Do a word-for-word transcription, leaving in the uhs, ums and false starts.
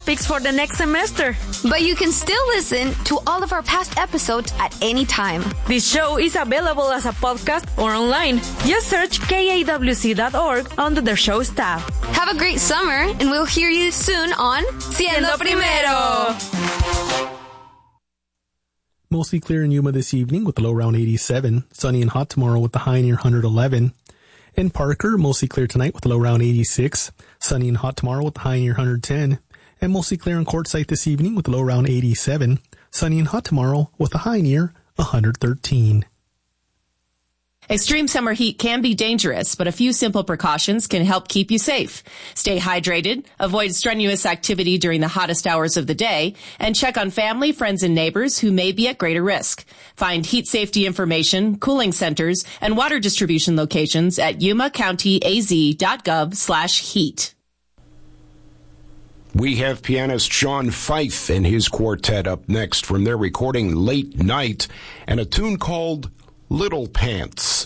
topics for the next semester. But you can still listen to all of our past episodes at any time. This show is available as a podcast or online. Just search K A W C dot org under the show's tab. Have a great summer, and we'll hear you soon on Siendo Primero. Mostly clear in Yuma this evening with a low around eighty-seven. Sunny and hot tomorrow with the high near one eleven. In Parker, mostly clear tonight with a low around eighty-six. Sunny and hot tomorrow with the high near one ten. And mostly clear in Quartzsite this evening with a low around eighty-seven. Sunny and hot tomorrow with a high near one thirteen. Extreme summer heat can be dangerous, but a few simple precautions can help keep you safe. Stay hydrated, avoid strenuous activity during the hottest hours of the day, and check on family, friends, and neighbors who may be at greater risk. Find heat safety information, cooling centers, and water distribution locations at yuma county a z dot gov slash heat. We have pianist Sean Fife and his quartet up next from their recording Late Night and a tune called Little Pants.